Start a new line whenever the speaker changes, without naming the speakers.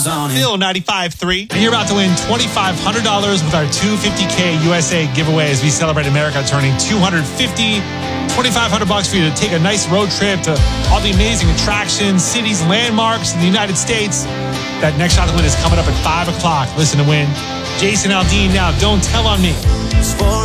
Phil 95.3. And you're about to win $2,500 with our 250K USA giveaway as we celebrate America turning 250. $2,500 for you to take a nice road trip to all the amazing attractions, cities, landmarks in the United States. That next shot to win is coming up at 5 o'clock. Listen to win. Jason Aldean now. Don't tell on me.